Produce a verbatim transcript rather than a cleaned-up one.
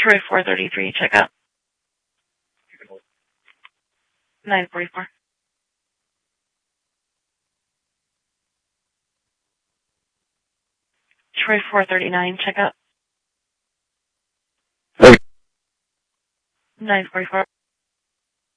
Troy four thirty-three, check out. nine forty-four. Troy four thirty-nine, check out. nine forty-four.